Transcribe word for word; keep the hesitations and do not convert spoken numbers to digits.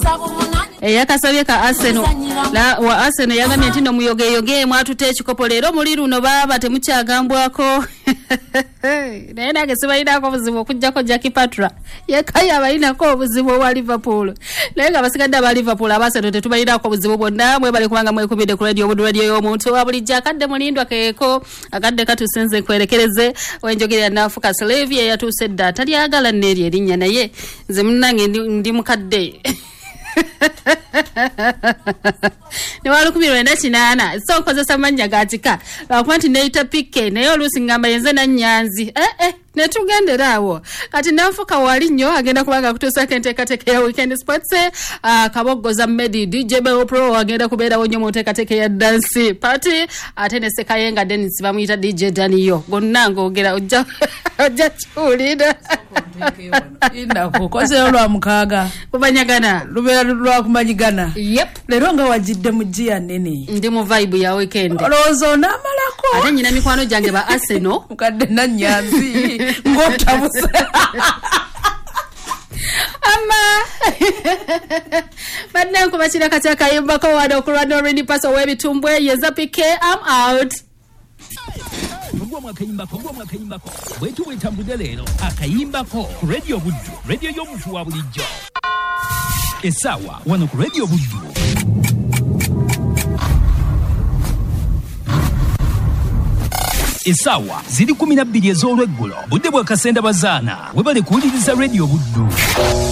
eyakasabye ka Arsenal la wa Arsenal yagamye nti no muyoge yoge mwatute ekikopo leero muri luno baba temukyagambwako naye nage sibayinako obuzibu okujjako Jackie Patra yekaya abayinako obuzibu wa Liverpool naye nga basigadde aba Liverpool abasatu tetubayinako obuzibu bwonna mwebale kubanga mwekubidde ku radio obudu radio y'omuntu wa bulijja akadde mulindwa keeko akadde katusenze kwerekereze wenjogerera nafuka Slavia yatuse dda talyagala neri erinnya naye nze munnange ndi, ndi mukadde ne walukubirwa na kinana so kozesa manya gatika bakwanti neita pike naye olusi ngamba yenze na nyanzi eh eh netugenderawo kati nafuka wali nnyo agenda kubanga kutusa kente kateke ya weekend sports uh, kabogoza Medi D J Bell Pro agenda kubeera wonyo mu tekateke ya dance party atene sekayenga Dennis bamuyita D J Daniyo gonnango ogera ojja ojja chulida inda kukoze olwa mukaga kubanyagana lubera lwa kumanyigana yep lero nga wajidde mujia nene ndi mu vibe ya weekend lozo na malako ate nyina mikwano jange ba Arsenal mukadde na nyanzi ngota busa ama badna ko bachira kachaka yimba ko wado kurano ready pass away bitumbwe yeza pike I'm out Mugwa mwakayimba ko, mugwa mwakayimba ko. Wetu wetambude lero akayimba ko ku radio Buddu, radio y'omuntu wa bulijjo. Esawa wano ku radio Buddu. Esawa ziri kumi na bbiri ez'olweggulo budde bwa kasenda bazaana webale kuwuliriza radio Buddu.